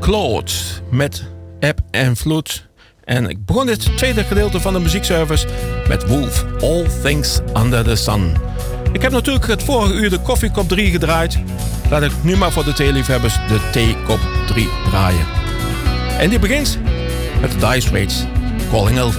Claude met Ebb en Vloed. En ik begon dit tweede gedeelte van de muziekservice met Wolf, All Things Under the Sun. Ik heb natuurlijk het vorige uur de koffiekop 3 gedraaid. Laat ik nu maar voor de theeliefhebbers de theekop 3 draaien. En die begint met de Dire Straits, Calling Elvis.